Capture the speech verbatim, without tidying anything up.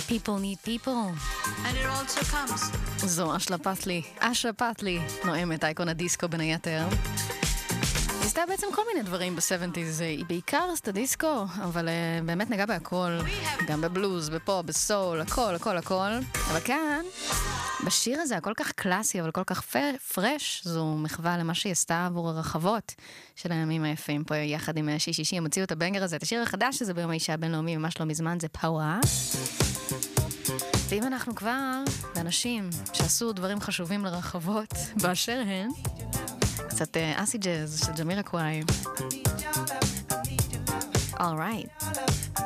People need people. And it also comes. זו אשלה פטלי, אשלה פטלי, נואמת אייקון הדיסקו בין היתר. היא עשתה בעצם כל מיני דברים ב-שבעים, היא בעיקר עשתה דיסקו, אבל uh, באמת נגע בהכל, גם בבלוז, בפופ, בסול, הכל, הכל, הכל. אבל כאן, בשיר הזה, הכל כך קלאסי, אבל כל כך פרש, זו מחווה למה שהיא עשתה עבור הרחבות של הימים היפים. פה יחד עם שיש שישי, הם הוציאו את הבנגר הזה, את השיר החדש הזה ביום האישה הבינלאומי, ממש לא מזמן, זה פאווה. ואם אנחנו כבר באנשים שעשו דברים חשובים לרחבות באשר הן, קצת אסי ג'אז של ג'מירה קוואי. All right.